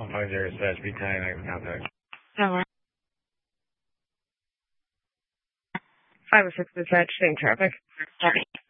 150 dispatch, be kind, I can contact. Tower. 506 dispatch, same traffic. Sorry.